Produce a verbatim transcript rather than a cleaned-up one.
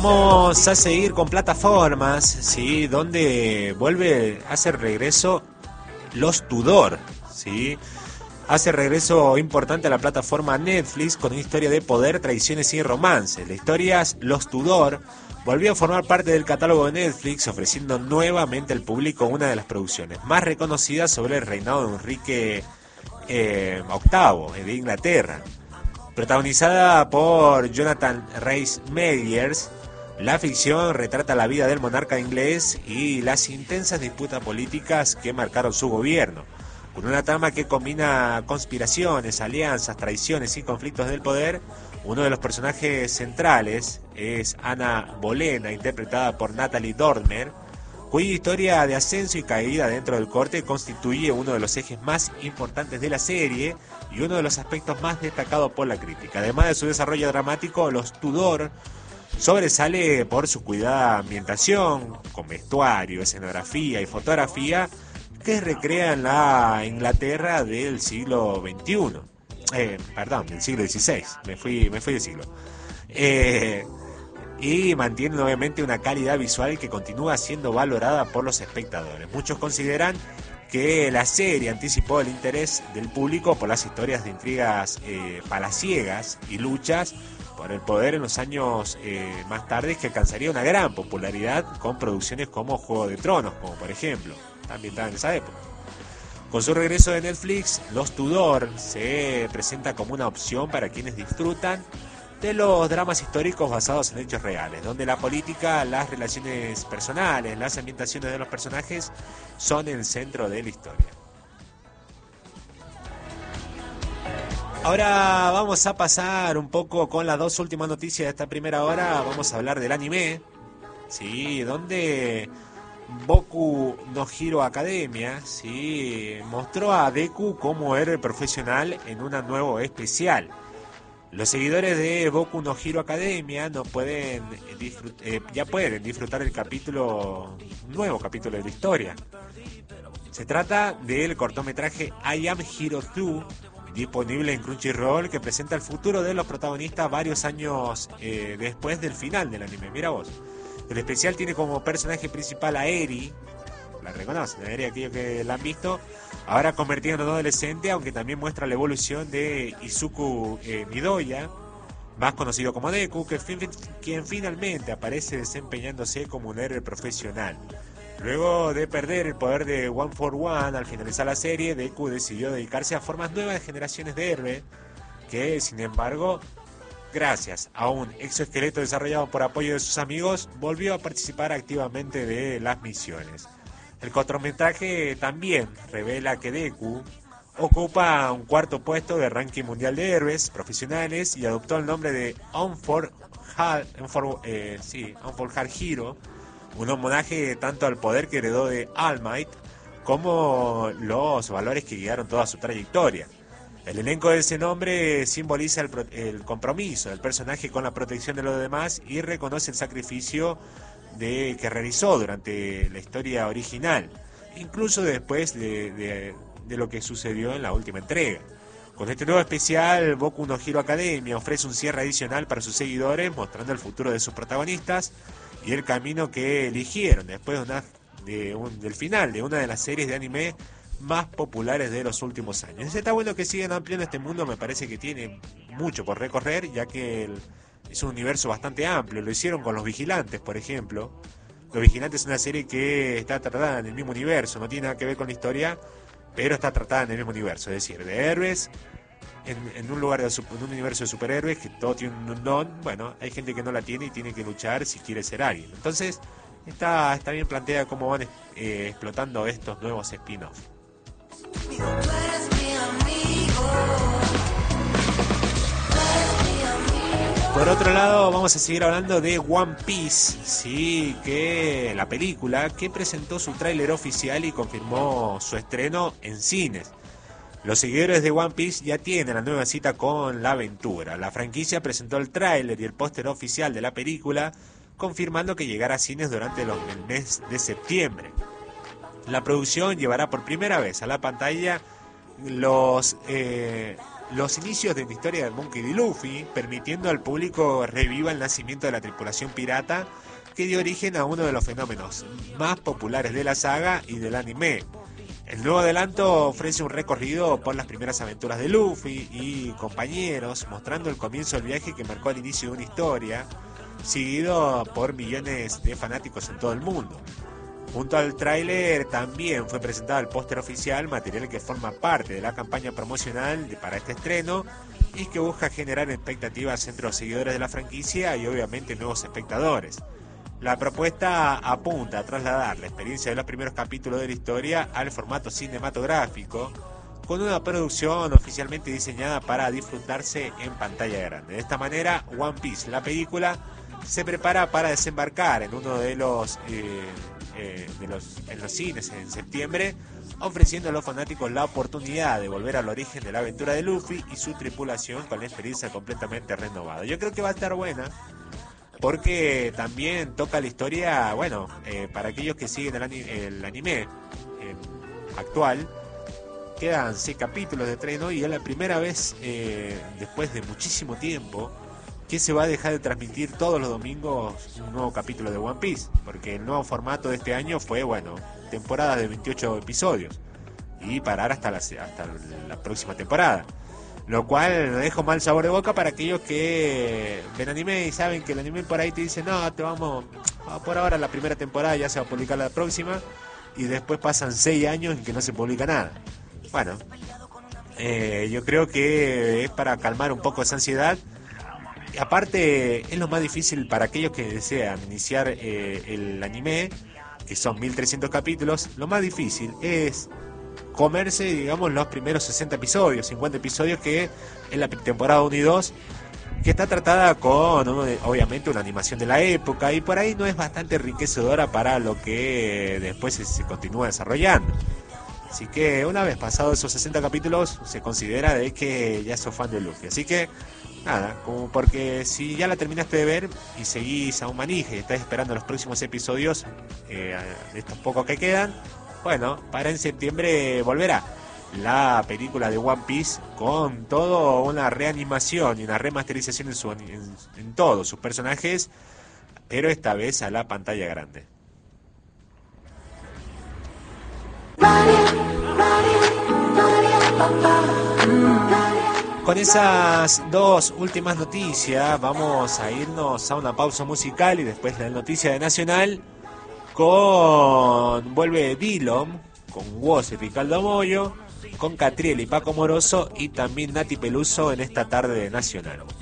Vamos a seguir con plataformas, ¿sí? Donde vuelve, hace regreso Los Tudor, ¿sí? Hace regreso importante a la plataforma Netflix con una historia de poder, traiciones y romance. La historia Los Tudor volvió a formar parte del catálogo de Netflix, ofreciendo nuevamente al público una de las producciones más reconocidas sobre el reinado de Enrique eh, octavo de Inglaterra. Protagonizada por Jonathan Rhys-Meyers, la ficción retrata la vida del monarca inglés y las intensas disputas políticas que marcaron su gobierno, con una trama que combina conspiraciones, alianzas, traiciones y conflictos del poder. Uno de los personajes centrales es Ana Bolena, interpretada por Natalie Dormer, cuya historia de ascenso y caída dentro del corte constituye uno de los ejes más importantes de la serie y uno de los aspectos más destacados por la crítica. Además de su desarrollo dramático, Los Tudor sobresale por su cuidada ambientación, con vestuario, escenografía y fotografía que recrean la Inglaterra del siglo veintiuno. Eh, perdón, del siglo dieciséis. Me fui, me fui de siglo. Eh, y mantienen obviamente una calidad visual que continúa siendo valorada por los espectadores. Muchos consideran que la serie anticipó el interés del público por las historias de intrigas eh, palaciegas y luchas por el poder en los años eh, más tarde, que alcanzaría una gran popularidad con producciones como Juego de Tronos, como por ejemplo, también estaba en esa época. Con su regreso de Netflix, Los Tudor se presenta como una opción para quienes disfrutan de los dramas históricos basados en hechos reales, donde la política, las relaciones personales, las ambientaciones de los personajes son el centro de la historia. Ahora vamos a pasar un poco con las dos últimas noticias de esta primera hora. Vamos a hablar del anime, sí, donde Boku no Hero Academia, sí, mostró a Deku como héroe profesional en un nuevo especial. Los seguidores de Boku no Hero Academia no pueden disfrut- eh, ya pueden disfrutar el capítulo, un nuevo capítulo de la historia. Se trata del cortometraje I Am Hero dos, disponible en Crunchyroll, que presenta el futuro de los protagonistas varios años eh, después del final del anime. Mira vos. El especial tiene como personaje principal a Eri, la reconocen, a Eri, aquellos que la han visto, ahora convertida en un adolescente, aunque también muestra la evolución de Izuku eh, Midoriya, más conocido como Deku, que fin, quien finalmente aparece desempeñándose como un héroe profesional. Luego de perder el poder de One for One al finalizar la serie, Deku decidió dedicarse a formas nuevas de generaciones de héroes, que sin embargo, gracias a un exoesqueleto desarrollado por apoyo de sus amigos, volvió a participar activamente de las misiones. El cortometraje también revela que Deku ocupa un cuarto puesto de ranking mundial de héroes profesionales y adoptó el nombre de Unforgettable eh, sí, Hero, un homenaje tanto al poder que heredó de All Might como los valores que guiaron toda su trayectoria. El elenco de ese nombre simboliza el, pro- el compromiso del personaje con la protección de los demás y reconoce el sacrificio de, que realizó durante la historia original, incluso después de, de, de lo que sucedió en la última entrega. Con este nuevo especial, Boku no Hero Academia ofrece un cierre adicional para sus seguidores, mostrando el futuro de sus protagonistas y el camino que eligieron después de una, de un, del final de una de las series de anime más populares de los últimos años. Está bueno que sigan ampliando este mundo, me parece que tiene mucho por recorrer, ya que el, es un universo bastante amplio. Lo hicieron con Los Vigilantes, por ejemplo. Los Vigilantes es una serie que está tratada en el mismo universo, no tiene nada que ver con la historia, pero está tratada en el mismo universo, es decir, de héroes, en, en un lugar de, en un universo de superhéroes, que todo tiene un don. Bueno, hay gente que no la tiene y tiene que luchar si quiere ser alguien. Entonces, está, está bien planteada cómo van eh, explotando estos nuevos spin-offs. Por otro lado, vamos a seguir hablando de One Piece, sí, que la película que presentó su tráiler oficial y confirmó su estreno en cines. Los seguidores de One Piece ya tienen la nueva cita con la aventura. La franquicia presentó el tráiler y el póster oficial de la película, confirmando que llegará a cines durante los, el mes de septiembre. La producción llevará por primera vez a la pantalla los, eh, los inicios de la historia de Monkey D. Luffy, permitiendo al público reviva el nacimiento de la tripulación pirata que dio origen a uno de los fenómenos más populares de la saga y del anime. El nuevo adelanto ofrece un recorrido por las primeras aventuras de Luffy y compañeros, mostrando el comienzo del viaje que marcó el inicio de una historia, seguido por millones de fanáticos en todo el mundo. Junto al tráiler también fue presentado el póster oficial, material que forma parte de la campaña promocional de, para este estreno y que busca generar expectativas entre los seguidores de la franquicia y obviamente nuevos espectadores. La propuesta apunta a trasladar la experiencia de los primeros capítulos de la historia al formato cinematográfico, con una producción oficialmente diseñada para disfrutarse en pantalla grande. De esta manera, One Piece, la película, se prepara para desembarcar en uno de los, eh, eh, de los, en los cines en septiembre, ofreciendo a los fanáticos la oportunidad de volver al origen de la aventura de Luffy y su tripulación con la experiencia completamente renovada. Yo creo que va a estar buena, porque también toca la historia, bueno, eh, para aquellos que siguen el, ani- el anime eh, actual, quedan seis capítulos de estreno y es la primera vez, eh, después de muchísimo tiempo, que se va a dejar de transmitir todos los domingos un nuevo capítulo de One Piece, porque el nuevo formato de este año fue, bueno, temporada de veintiocho episodios y parar hasta la, hasta la próxima temporada. Lo cual nos deja un mal sabor de boca para aquellos que ven anime y saben que el anime por ahí te dice, no, te vamos, por ahora la primera temporada ya se va a publicar la próxima, y después pasan seis años en que no se publica nada. Bueno, eh, yo creo que es para calmar un poco esa ansiedad. Y aparte, es lo más difícil para aquellos que desean iniciar eh, el anime, que son mil trescientos capítulos, lo más difícil es comerse, digamos, los primeros sesenta episodios, cincuenta episodios, que es la temporada uno y dos, que está tratada con, obviamente, una animación de la época, y por ahí no es bastante enriquecedora para lo que después se, se continúa desarrollando. Así que una vez pasados esos sesenta capítulos, se considera de que ya sos fan de Luffy. Así que, nada, como porque si ya la terminaste de ver y seguís a un manije y estás esperando los próximos episodios, eh, de estos pocos que quedan, bueno, para en septiembre volverá la película de One Piece con todo una reanimación y una remasterización en, su, en, en todos sus personajes, pero esta vez a la pantalla grande. Con esas dos últimas noticias vamos a irnos a una pausa musical y después la noticia de Nacional con vuelve Dillom, con Woz y Ricardo Mollo, con Catriel y Paco Moroso y también Nati Peluso en esta tarde de Nacional.